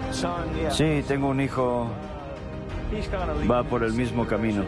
Sí, tengo un hijo. Va por el mismo camino.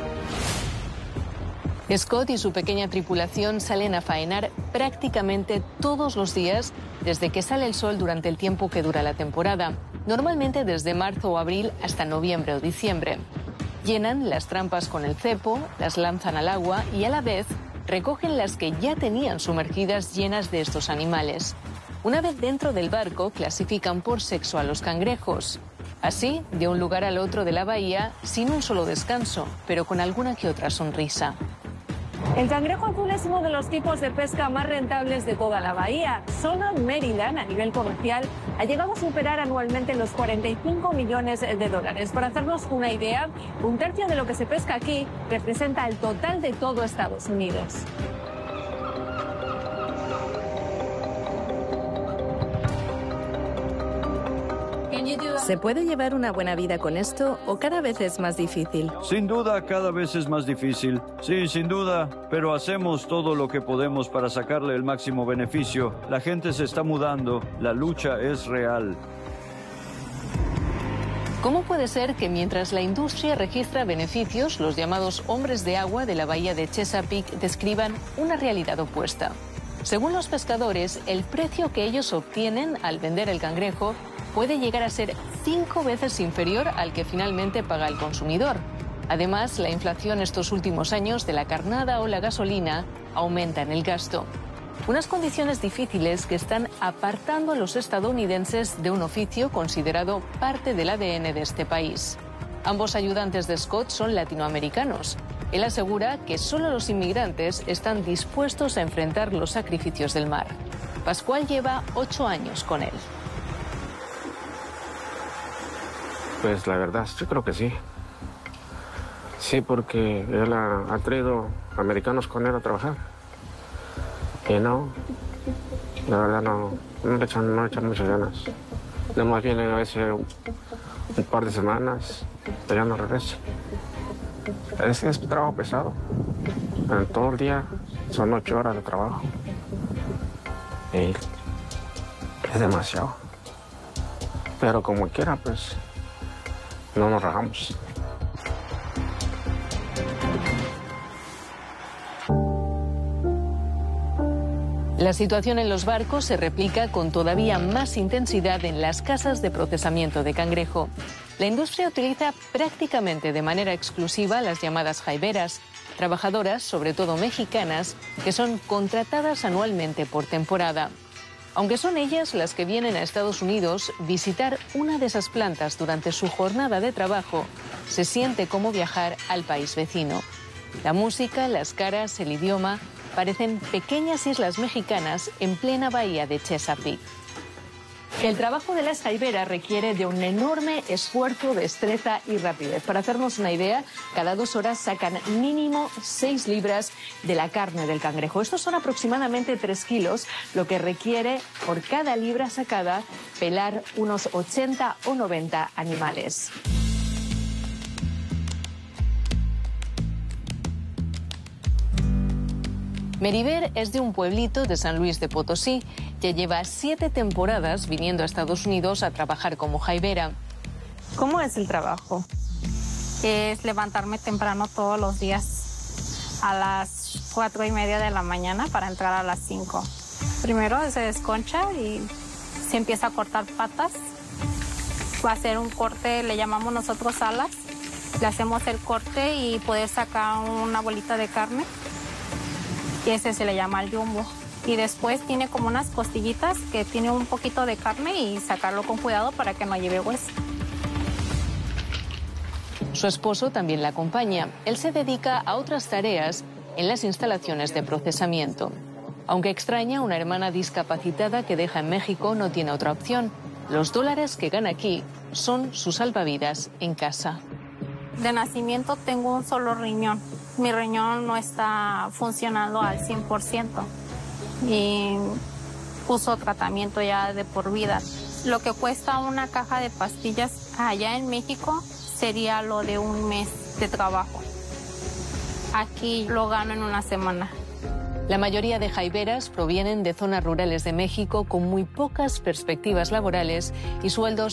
Scott y su pequeña tripulación salen a faenar prácticamente todos los días desde que sale el sol durante el tiempo que dura la temporada, normalmente desde marzo o abril hasta noviembre o diciembre. Llenan las trampas con el cepo, las lanzan al agua y a la vez recogen las que ya tenían sumergidas llenas de estos animales. Una vez dentro del barco, clasifican por sexo a los cangrejos. Así, de un lugar al otro de la bahía, sin un solo descanso, pero con alguna que otra sonrisa. El cangrejo azul es uno de los tipos de pesca más rentables de toda la bahía. Solo Maryland, a nivel comercial, ha llegado a superar anualmente los 45 millones de dólares. Para hacernos una idea, un tercio de lo que se pesca aquí representa el total de todo Estados Unidos. ¿Se puede llevar una buena vida con esto o cada vez es más difícil? Sin duda, cada vez es más difícil. Sí, sin duda, pero hacemos todo lo que podemos para sacarle el máximo beneficio. La gente se está mudando, la lucha es real. ¿Cómo puede ser que mientras la industria registra beneficios, los llamados hombres de agua de la bahía de Chesapeake describan una realidad opuesta? Según los pescadores, el precio que ellos obtienen al vender el cangrejo puede llegar a ser 5 veces inferior al que finalmente paga el consumidor. Además, la inflación estos últimos años de la carnada o la gasolina aumenta en el gasto. Unas condiciones difíciles que están apartando a los estadounidenses de un oficio considerado parte del ADN de este país. Ambos ayudantes de Scott son latinoamericanos. Él asegura que solo los inmigrantes están dispuestos a enfrentar los sacrificios del mar. Pascual lleva 8 años con él. Pues la verdad, yo creo que sí. Sí, porque él ha traído americanos con él a trabajar. Y no, la verdad no le echan muchas ganas. Nada más viene a veces un par de semanas, pero ya no regresa. Es trabajo pesado. En todo el día son 8 horas de trabajo. Y es demasiado. Pero como quiera, pues no nos rajamos. La situación en los barcos se replica con todavía más intensidad en las casas de procesamiento de cangrejo. La industria utiliza prácticamente de manera exclusiva las llamadas jaiberas, trabajadoras, sobre todo mexicanas, que son contratadas anualmente por temporada. Aunque son ellas las que vienen a Estados Unidos, visitar una de esas plantas durante su jornada de trabajo se siente como viajar al país vecino. La música, las caras, el idioma parecen pequeñas islas mexicanas en plena bahía de Chesapeake. El trabajo de las jaiberas requiere de un enorme esfuerzo, destreza y rapidez. Para hacernos una idea, cada 2 horas sacan mínimo 6 libras de la carne del cangrejo. Estos son aproximadamente 3 kilos, lo que requiere por cada libra sacada pelar unos 80 o 90 animales. Meriver es de un pueblito de San Luis de Potosí. Ya lleva 7 temporadas viniendo a Estados Unidos a trabajar como jaibera. ¿Cómo es el trabajo? Es levantarme temprano todos los días a las 4:30 de la mañana para entrar a las 5. Primero se desconcha y se empieza a cortar patas. Va a hacer un corte, le llamamos nosotros alas. Le hacemos el corte y poder sacar una bolita de carne. Y ese se le llama el jumbo. Y después tiene como unas costillitas que tiene un poquito de carne y sacarlo con cuidado para que no lleve hueso. Su esposo también la acompaña. Él se dedica a otras tareas en las instalaciones de procesamiento. Aunque extraña, una hermana discapacitada que deja en México no tiene otra opción. Los dólares que gana aquí son su salvavidas en casa. De nacimiento tengo un solo riñón. Mi riñón no está funcionando al 100% y uso tratamiento ya de por vida. Lo que cuesta una caja de pastillas allá en México sería lo de un mes de trabajo. Aquí lo gano en una semana. La mayoría de jaiberas provienen de zonas rurales de México con muy pocas perspectivas laborales y sueldos